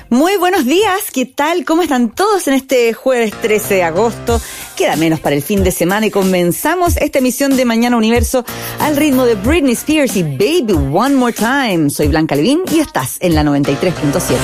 Muy buenos días, ¿qué tal? ¿Cómo están todos en este jueves 13 de agosto? Queda menos para el fin de semana y comenzamos esta emisión de Mañana Universo al ritmo de Britney Spears y Baby One More Time. Soy Blanca Levín y estás en la 93.7.